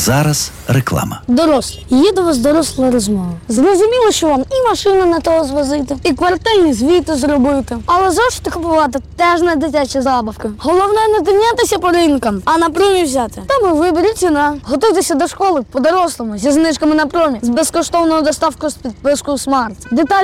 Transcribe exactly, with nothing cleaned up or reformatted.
Зараз реклама. Дорослі, є до вас доросла розмова. Зрозуміло, що вам і машину на того звозити, і квартальні звіти зробити. Але зошити купувати теж не дитячі забавки. Головне не тинятися по ринкам, а на промі взяти. Там і виберіть ціна. Готуйтеся до школи по-дорослому, зі знижками на промі, з безкоштовною доставкою з підпискою Смарт. Деталі